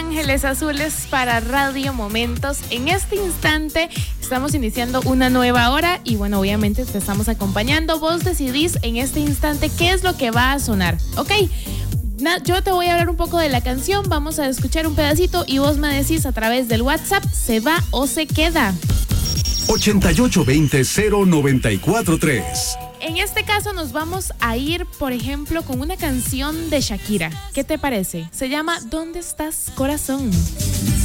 Ángeles Azules para Radio Momentos. En este instante estamos iniciando una nueva hora y bueno, obviamente te estamos acompañando. Vos decidís en este instante qué es lo que va a sonar, ¿ok? Yo te voy a hablar un poco de la canción, vamos a escuchar un pedacito y vos me decís a través del WhatsApp, ¿se va o se queda? 8820-0943. En este caso nos vamos a ir, por ejemplo, con una canción de Shakira. ¿Qué te parece? Se llama ¿Dónde estás, corazón?